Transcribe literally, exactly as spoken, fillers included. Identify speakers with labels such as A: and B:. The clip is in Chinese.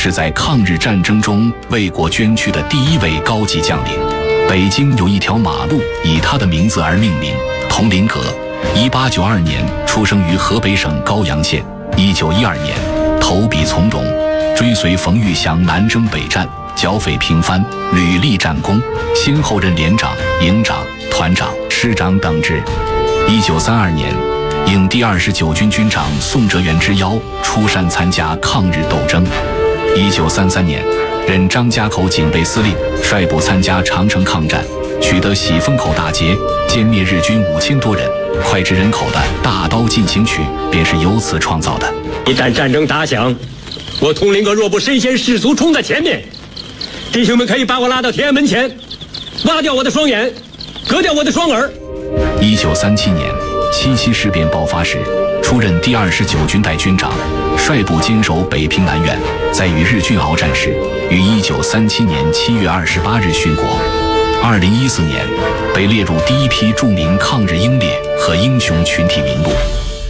A: 是在抗日战争中为国捐躯的第一位高级将领。北京有一条马路以他的名字而命名，铜陵阁。一八九二年出生于河北省高阳县。一九一二年投笔从戎，追随冯玉祥南征北战，剿匪平藩，屡立战功，先后任连长、营长、团长、师长等职。一九三二年应第二十九军军长宋哲元之邀，出山参加抗日斗争。一九三三年任张家口警备司令，率部参加长城抗战，取得喜峰口大捷，歼灭日军五千多人。脍炙人口的《大刀进行曲》便是由此创造的。
B: 一旦战争打响，我铜陵阁若不身先士卒冲在前面，弟兄们可以把我拉到天安门前，挖掉我的双眼，割掉我的双耳。
A: 一九三七年七七事变爆发时，出任第二十九军代军长，率部坚守北平南苑，在与日军鏖战时，于一九三七年七月二十八日殉国。二零一四年被列入第一批著名抗日英烈和英雄群体名录。